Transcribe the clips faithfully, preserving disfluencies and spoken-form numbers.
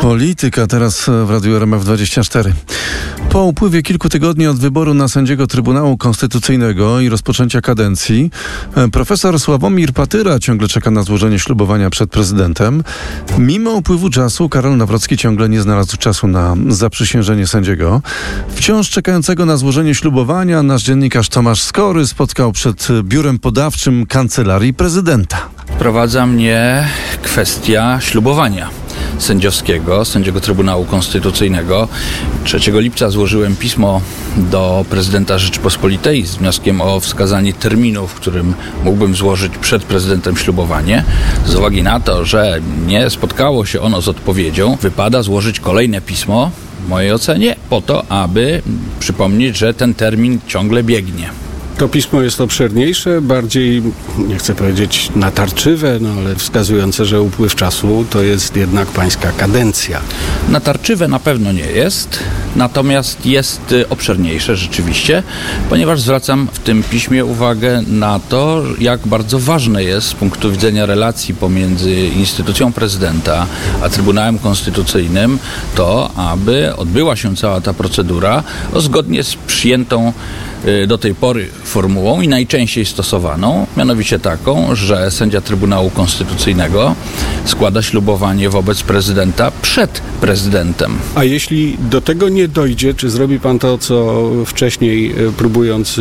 Polityka teraz w Radiu R M F dwadzieścia cztery. Po upływie kilku tygodni od wyboru na sędziego Trybunału Konstytucyjnego i rozpoczęcia kadencji, profesor Sławomir Patyra ciągle czeka na złożenie ślubowania przed prezydentem. Mimo upływu czasu Karol Nawrocki ciągle nie znalazł czasu na zaprzysiężenie sędziego. Wciąż czekającego na złożenie ślubowania nasz dziennikarz Tomasz Skory spotkał przed biurem podawczym Kancelarii Prezydenta. Prowadza mnie kwestia ślubowania sędziowskiego, sędziego Trybunału Konstytucyjnego. trzeciego lipca złożyłem pismo do prezydenta Rzeczypospolitej z wnioskiem o wskazanie terminu, w którym mógłbym złożyć przed prezydentem ślubowanie. Z uwagi na to, że nie spotkało się ono z odpowiedzią, wypada złożyć kolejne pismo, w mojej ocenie, po to, aby przypomnieć, że ten termin ciągle biegnie. To pismo jest obszerniejsze, bardziej, nie chcę powiedzieć natarczywe, no ale wskazujące, że upływ czasu to jest jednak pańska kadencja. Natarczywe na pewno nie jest, natomiast jest obszerniejsze rzeczywiście, ponieważ zwracam w tym piśmie uwagę na to, jak bardzo ważne jest z punktu widzenia relacji pomiędzy instytucją prezydenta a Trybunałem Konstytucyjnym to, aby odbyła się cała ta procedura zgodnie z przyjętą do tej pory formułą i najczęściej stosowaną, mianowicie taką, że sędzia Trybunału Konstytucyjnego składa ślubowanie wobec prezydenta przed prezydentem. A jeśli do tego nie dojdzie, czy zrobi pan to, co wcześniej próbując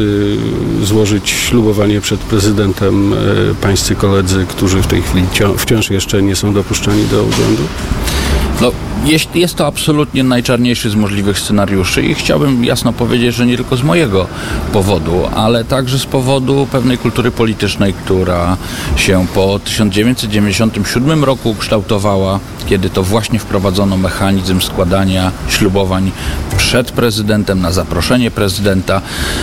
złożyć ślubowanie przed prezydentem pańscy koledzy, którzy w tej chwili wciąż jeszcze nie są dopuszczani do urzędu? No, jest, jest to absolutnie najczarniejszy z możliwych scenariuszy i chciałbym jasno powiedzieć, że nie tylko z mojego powodu, ale także z powodu pewnej kultury politycznej, która się po tysiąc dziewięćset dziewięćdziesiątym siódmym roku ukształtowała, kiedy to właśnie wprowadzono mechanizm składania ślubowań przed prezydentem, na zaproszenie prezydenta.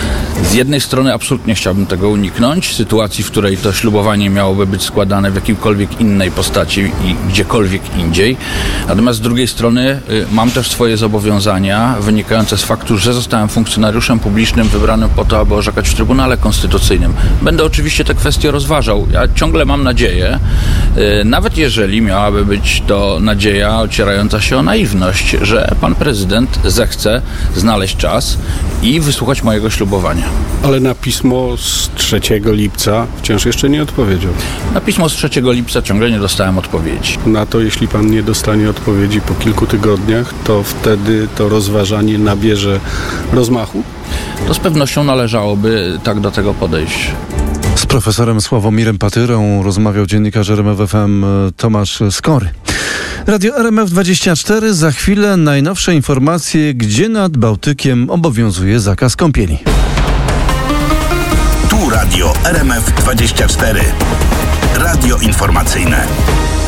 Z jednej strony absolutnie chciałbym tego uniknąć, sytuacji, w której to ślubowanie miałoby być składane w jakiejkolwiek innej postaci i gdziekolwiek indziej. Natomiast z drugiej strony y, mam też swoje zobowiązania wynikające z faktu, że zostałem funkcjonariuszem publicznym wybranym po to, aby orzekać w Trybunale Konstytucyjnym. Będę oczywiście te kwestie rozważał. Ja ciągle mam nadzieję, y, nawet jeżeli miałaby być to nadzieja ocierająca się o naiwność, że pan prezydent zechce znaleźć czas i wysłuchać mojego ślubowania. Ale na pismo z trzeciego lipca wciąż jeszcze nie odpowiedział. Na pismo z trzeciego lipca ciągle nie dostałem odpowiedzi. Na to, jeśli pan nie dostanie odpowiedzi po kilku tygodniach, to wtedy to rozważanie nabierze rozmachu? To z pewnością należałoby tak do tego podejść. Z profesorem Sławomirem Patyrą rozmawiał dziennikarz R M F F M Tomasz Skory. Radio R M F dwadzieścia cztery, za chwilę najnowsze informacje, gdzie nad Bałtykiem obowiązuje zakaz kąpieli. Tu Radio R M F dwadzieścia cztery. Radio informacyjne.